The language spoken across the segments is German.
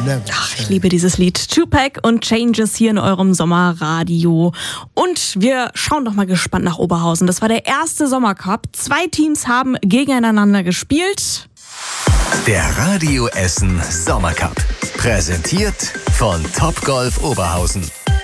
Problem. Ach, ich liebe dieses Lied. Tupac und Changes hier in eurem Sommerradio. Und wir schauen doch mal gespannt nach Oberhausen. Das war der erste Sommercup. 2 Teams haben gegeneinander gespielt. Der Radio Essen Sommercup. Präsentiert von Topgolf Oberhausen.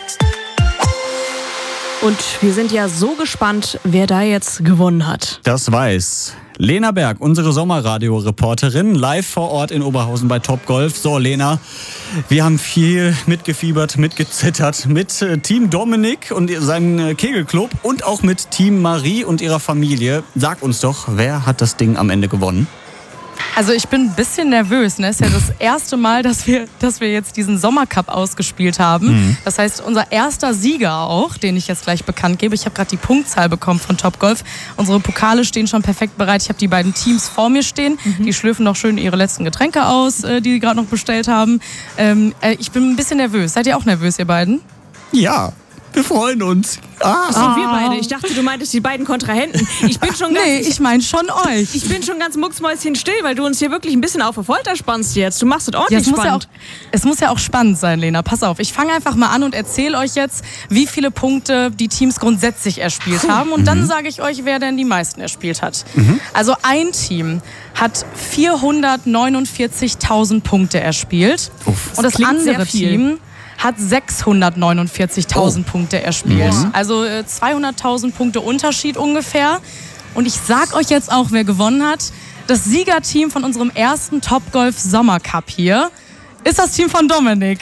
Und wir sind ja so gespannt, wer da jetzt gewonnen hat. Das weiß Lena Berg, unsere Sommerradio-Reporterin, live vor Ort in Oberhausen bei Topgolf. So, Lena, wir haben viel mitgefiebert, mitgezittert mit Team Dominik und seinem Kegelclub und auch mit Team Marie und ihrer Familie. Sag uns doch, wer hat das Ding am Ende gewonnen? Also ich bin ein bisschen nervös. Ne? Es ist ja das erste Mal, dass wir jetzt diesen Sommercup ausgespielt haben. Das heißt, unser erster Sieger auch, den ich jetzt gleich bekannt gebe. Ich habe gerade die Punktzahl bekommen von Topgolf. Unsere Pokale stehen schon perfekt bereit. Ich habe die beiden Teams vor mir stehen. Die schlürfen noch schön ihre letzten Getränke aus, die sie gerade noch bestellt haben. Ich bin ein bisschen nervös. Seid ihr auch nervös, ihr beiden? Ja. Wir freuen uns. Achso, wir beide. Ich dachte, du meintest die beiden Kontrahenten. Ich bin schon ganz, ich meine schon euch. Ich bin schon ganz mucksmäuschenstill, weil du uns hier wirklich ein bisschen auf die Folter spannst jetzt. Du machst es ordentlich spannend. Es muss ja auch spannend sein, Lena. Pass auf, ich fange einfach mal an und erzähle euch jetzt, wie viele Punkte die Teams grundsätzlich erspielt haben. Und dann sage ich euch, wer denn die meisten erspielt hat. Also ein Team hat 449.000 Punkte erspielt. Und das andere Team hat 649.000 Punkte erspielt. Also 200.000 Punkte Unterschied ungefähr. Und ich sag euch jetzt auch, wer gewonnen hat. Das Siegerteam von unserem ersten Topgolf Sommercup hier ist das Team von Dominik.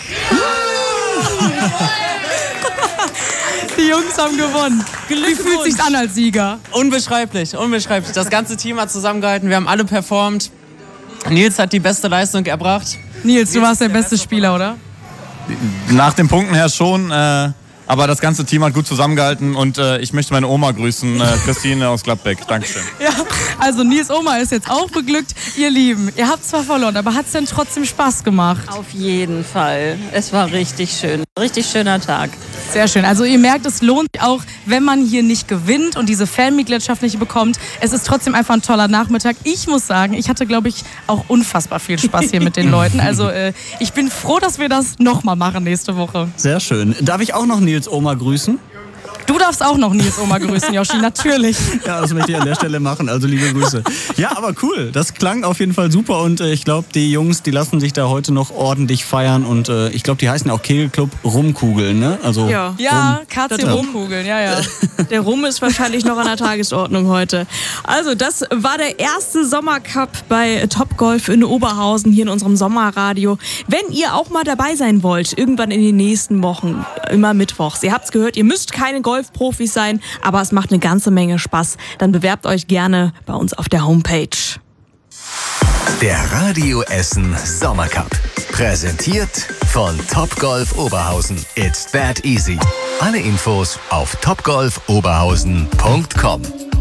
Die Jungs haben gewonnen. Wie fühlt sich's an als Sieger? Unbeschreiblich, unbeschreiblich. Das ganze Team hat zusammengehalten, wir haben alle performt. Nils hat die beste Leistung erbracht. Nils, du warst der beste Spieler, oder? Nach den Punkten her schon, aber das ganze Team hat gut zusammengehalten und ich möchte meine Oma grüßen, Christine aus Gladbeck. Dankeschön. Ja, also Nils Oma ist jetzt auch beglückt. Ihr Lieben, ihr habt zwar verloren, aber hat es denn trotzdem Spaß gemacht? Auf jeden Fall. Es war richtig schön. Richtig schöner Tag. Sehr schön. Also ihr merkt, es lohnt sich auch, wenn man hier nicht gewinnt und diese Fanmitgliedschaft nicht bekommt. Es ist trotzdem einfach ein toller Nachmittag. Ich muss sagen, ich hatte, glaube ich, auch unfassbar viel Spaß hier mit den Leuten. Also ich bin froh, dass wir das nochmal machen nächste Woche. Sehr schön. Darf ich auch noch Nils Oma grüßen? Du darfst auch noch Nils Oma grüßen, Yoshi, natürlich. Ja, das möchte ich an der Stelle machen, also liebe Grüße. Ja, aber cool, das klang auf jeden Fall super und ich glaube, die Jungs, die lassen sich da heute noch ordentlich feiern und ich glaube, die heißen ja auch Kegelclub Rumkugeln, ne? Also ja, KC Rumkugeln, ja. Der Rum ist wahrscheinlich noch an der Tagesordnung heute. Also, das war der erste Sommercup bei Topgolf in Oberhausen hier in unserem Sommerradio. Wenn ihr auch mal dabei sein wollt, irgendwann in den nächsten Wochen, immer mittwochs, ihr habt's gehört, ihr müsst keine Golfprofis sein, aber es macht eine ganze Menge Spaß. Dann bewerbt euch gerne bei uns auf der Homepage. Der Radio Essen Sommercup. Präsentiert von Topgolf Oberhausen. It's that easy. Alle Infos auf topgolfoberhausen.com.